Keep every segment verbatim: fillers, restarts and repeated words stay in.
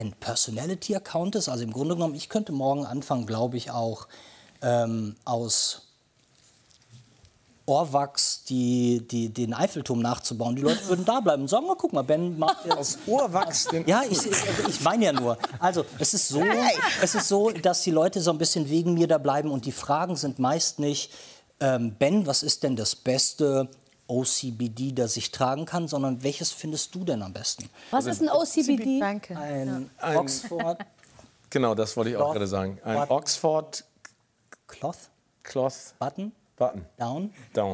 ein Personality-Account ist. Also im Grunde genommen, ich könnte morgen anfangen, glaube ich, auch ähm, aus Ohrwachs die, die, den Eiffelturm nachzubauen. Die Leute würden da bleiben und sagen, oh, guck mal, Ben macht jetzt... Aus Ohrwachs? Den Ja, ich, ich, ich meine ja nur. Also es ist, so, es ist so, dass die Leute so ein bisschen wegen mir da bleiben und die Fragen sind meist nicht, ähm, Ben, was ist denn das beste O C B D, das ich tragen kann, sondern welches findest du denn am besten? Was ist ein O C B D? Danke. Ein Ein- Oxford Genau, das wollte ich auch Cloth. gerade sagen. Ein Button. Oxford Cloth Cloth Button Button Down. Down.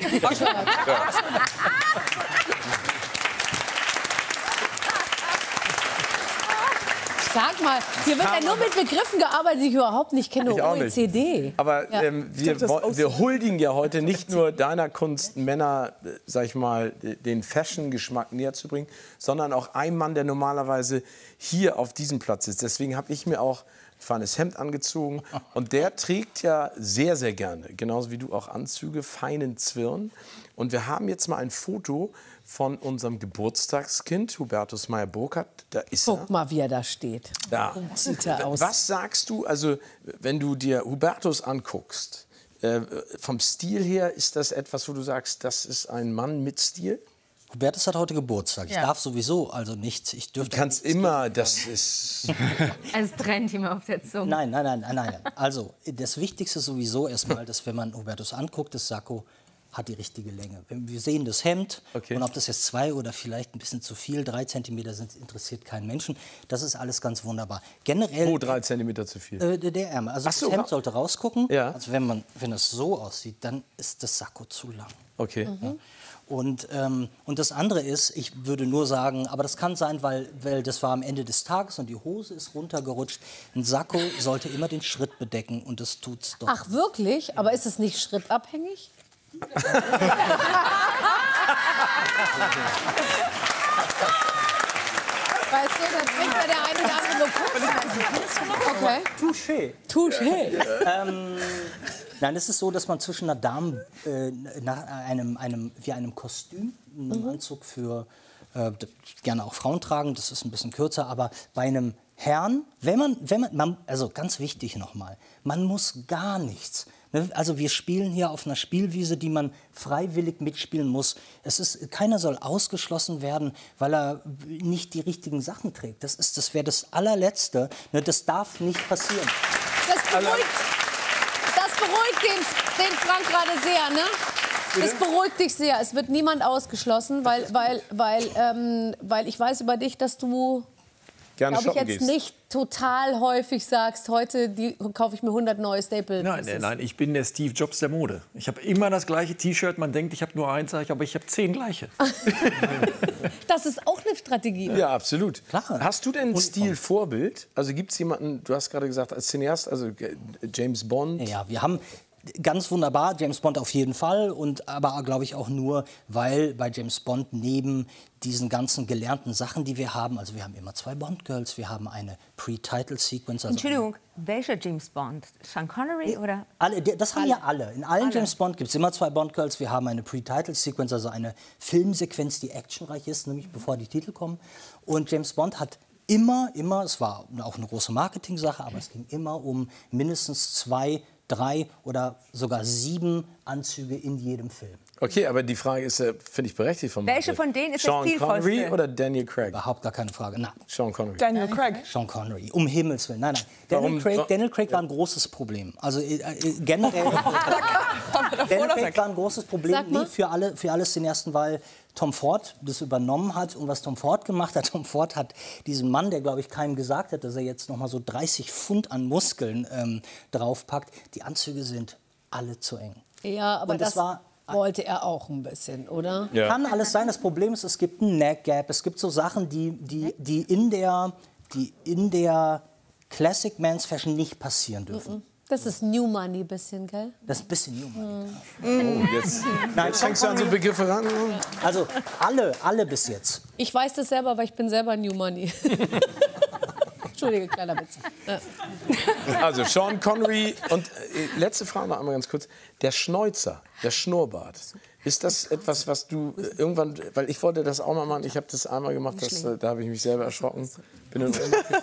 Sag mal, hier wird ja nur mit Begriffen gearbeitet, die ich überhaupt nicht kenne. Ich auch O E C D. Aber Ja. ähm, wir, das wo- aussieht- wir huldigen ja heute nicht nur deiner Kunst, Männer, äh, sag ich mal, d- den Fashion-Geschmack näher zu bringen, sondern auch ein Mann, der normalerweise hier auf diesem Platz ist. Deswegen habe ich mir auch ein feines Hemd angezogen. Und der trägt ja sehr, sehr gerne, genauso wie du auch Anzüge, feinen Zwirn. Und wir haben jetzt mal ein Foto von unserem Geburtstagskind, Hubertus Meyer-Burkhardt. Da ist er. Guck mal, wie er da steht. Da. Sieht er aus. Was sagst du, also wenn du dir Hubertus anguckst, äh, vom Stil her, ist das etwas, wo du sagst, das ist ein Mann mit Stil? Hubertus hat heute Geburtstag. Ich Ja. darf sowieso also nichts. Ich Du dürfte kannst immer, das ist... Es brennt ihm auf der Zunge. Nein, nein, nein, nein, nein. Also, das Wichtigste sowieso erstmal, dass wenn man Hubertus anguckt, das Sakko hat die richtige Länge. Wenn wir sehen das Hemd Okay. und ob das jetzt zwei oder vielleicht ein bisschen zu viel, drei Zentimeter sind, interessiert keinen Menschen. Das ist alles ganz wunderbar. Generell Oh, drei Zentimeter zu viel. äh, der- der Ärmel. Also Ach so, das Hemd ja. sollte rausgucken. Ja. Also wenn man, wenn es so aussieht, dann ist das Sakko zu lang. Okay. Ja. Und, ähm, und das andere ist, ich würde nur sagen, aber das kann sein, weil, weil das war am Ende des Tages und die Hose ist runtergerutscht. Ein Sakko sollte immer den Schritt bedecken und das tut's doch. Ach, wirklich? Aber ist es nicht schrittabhängig? Weißt du, da trinkt ja der eine oder andere nur kurz. Okay. Touché. Touché. Ähm, nein, es ist so, dass man zwischen einer Dame, äh, nach einem, einem, wie einem Kostüm, einem Anzug für, äh, gerne auch Frauen tragen, das ist ein bisschen kürzer, aber bei einem Herrn, wenn man, wenn man, man also ganz wichtig nochmal, man muss gar nichts. Ne? Also wir spielen hier auf einer Spielwiese, die man freiwillig mitspielen muss. Es ist, keiner soll ausgeschlossen werden, weil er nicht die richtigen Sachen trägt. Das ist, das wäre das allerletzte. Ne? Das darf nicht passieren. Das beruhigt, das beruhigt den, den Frank gerade sehr, ne? Das beruhigt dich sehr. Es wird niemand ausgeschlossen, weil, weil, weil, ähm, weil ich weiß über dich, dass du, Gerne glaube ich, shoppen jetzt gehst. nicht total häufig sagst, heute die, kaufe ich mir hundert neue Staple. Nein, nein, nein, ich bin der Steve Jobs der Mode. Ich habe immer das gleiche T-Shirt. Man denkt, ich habe nur eins, aber ich habe zehn gleiche. Das ist auch eine Strategie. Ja, absolut. Klar. Hast du denn ein Stilvorbild? Also gibt es jemanden, du hast gerade gesagt, als Cineast, also äh, James Bond? Ja, wir haben ganz wunderbar James Bond auf jeden Fall und aber glaube ich auch nur, weil bei James Bond neben diesen ganzen gelernten Sachen, die wir haben, also wir haben immer zwei Bond-Girls, wir haben eine Pre-Title-Sequence. Also Entschuldigung, welcher James Bond? Sean Connery oder? alle, das haben ja alle. In allen James Bond gibt es immer zwei Bond-Girls. Wir haben eine Pre-Title-Sequence, also eine Filmsequenz, die actionreich ist, nämlich bevor die Titel kommen. Und James Bond hat immer, immer, es war auch eine große Marketing-Sache, aber es ging immer um mindestens zwei, drei oder sogar sieben Anzüge in jedem Film. Okay, aber die Frage ist, äh, finde ich berechtigt von Welche mir. von denen ist der Sean stilvollste? Connery oder Daniel Craig? Überhaupt gar keine Frage. Na, Sean Connery. Daniel Craig. Sean Connery, um Himmels Willen. Nein, nein. Daniel, Warum- Craig, wa- Daniel Craig war ein großes Problem. Also äh, äh, generell. Daniel Craig war ein großes Problem Sag mal. nie für alle, für alle Cineasten, weil Tom Ford das übernommen hat. Und was Tom Ford gemacht hat, Tom Ford hat diesen Mann, der, glaube ich, keinem gesagt hat, dass er jetzt noch mal so dreißig Pfund an Muskeln ähm, draufpackt. Die Anzüge sind alle zu eng. Ja, aber Und das das, war- wollte er auch ein bisschen, oder? Ja. Kann alles sein. Das Problem ist, es gibt ein Neck Gap. Es gibt so Sachen, die, die, die, in, der, die in der Classic Men's Fashion nicht passieren dürfen. Das ist New Money ein bisschen, gell? Das ist ein bisschen New. Oh, jetzt, jetzt fängst du an, so Begriffe ran. Also alle, alle bis jetzt. Ich weiß das selber, weil ich bin selber New Money. Entschuldige, kleiner Witz. Ja. Also Sean Connery und äh, letzte Frage noch einmal ganz kurz. Der Schnäuzer, der Schnurrbart, Ist das etwas, was du äh, irgendwann, weil ich wollte das auch mal machen, ich habe das einmal gemacht, das, äh, da habe ich mich selber erschrocken. Bin in Ohnmacht